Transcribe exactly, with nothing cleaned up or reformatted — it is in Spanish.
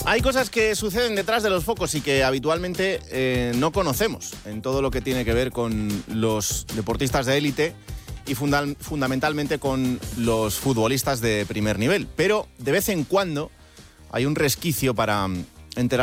Hay cosas que suceden detrás de los focos y que habitualmente eh, no conocemos en todo lo que tiene que ver con los deportistas de élite y funda- fundamentalmente con los futbolistas de primer nivel. Pero de vez en cuando hay un resquicio para enterar